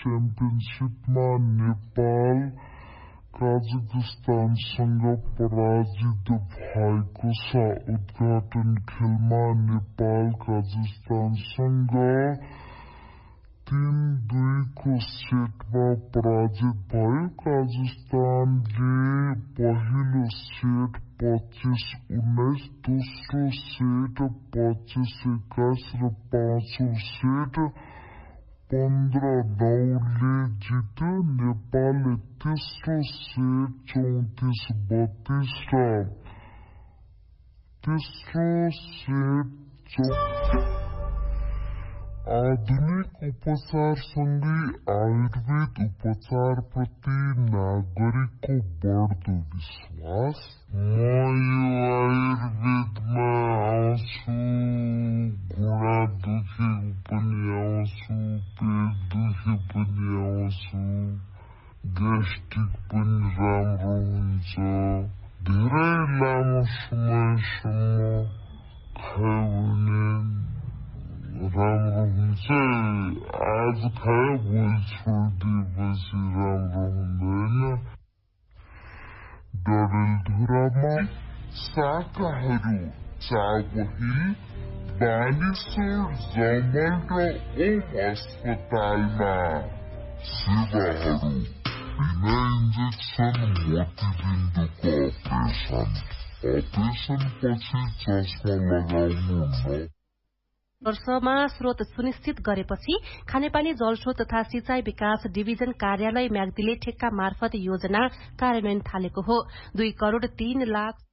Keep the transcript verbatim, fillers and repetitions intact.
च्याम्पियनसिपमा नेपाल काजाखस्तानसँग पराजित भएको छ। उद्घाटन खेलमा नेपाल काजाखस्तानसँग तीन दुईको सेटमा पराजित भयो। काजाखस्तानले पहिलो सेट पच्चीस उन्नाइस, दोस्रो सेट पच्चीस एक्काइस र पाँचौं सेट पन्ध्र नौले जित्यो। नेपालले तेस्रो सेट चौतिस बत्तीस र तेस्रो सेट आधुनिक उपचारसँगै आयुर्वेद उपचारप्रति नागरिकको बढ्दो विश्वास। म यो आयुर्वेदमा आउँछु, घुँडा दुखेको पनि आउँछु, पेट दुखे पनि आउँछु, ग्यास्ट्रिक पनि राम्रो हुन्छ। धेरै लामो समयसम्म खायो भने राम्रो हुन्छ। आज खायो भोलि छोडिदिएपछि राम्रो हुँदैन। डडेलधुरामा शाखाहरू चाबहिल, बानेश्वर, जमल र ओम अस्पतालमा सेवाहरू बिना इन्जेक्सन मोतीबिन्दुको अपरेसन। अपरेसनपछि चस्मा लगाउनुहुन्न। वर्षमा स्रोत सुनिश्चित गरेपछि खानेपानी जलस्रोत तथा सिंचाई विकास डिभिजन कार्यालय म्याग्दीले ठेक्का मार्फत योजना कार्यान्वयन थालेको हो। दुई करोड़ तीन लाख